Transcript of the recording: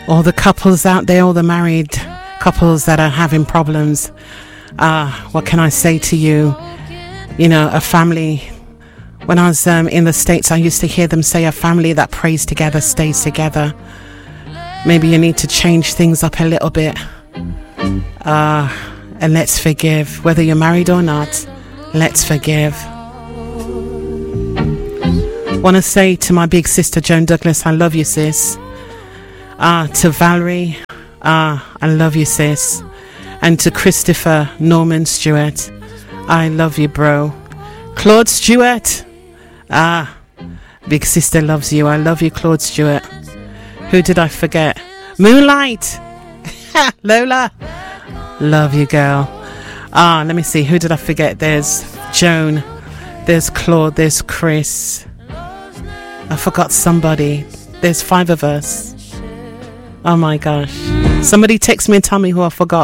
All the couples out there, all the married couples that are having problems. What can I say to you? You know, a family. When I was in the States, I used to hear them say a family that prays together stays together. Maybe you need to change things up a little bit. And let's forgive. Whether you're married or not, let's forgive. Want to say to my big sister Joan Douglas, I love you, sis. To Valerie, I love you, sis. And to Christopher Norman Stewart, I love you, bro. Claude Stewart, big sister loves you. I love you, Claude Stewart. Who did I forget? Moonlight. Lola, love you, girl. Let me see, who did I forget? There's Joan, there's Claude, there's Chris. I forgot somebody. There's 5 of us. Oh my gosh. Somebody text me and tell me who I forgot.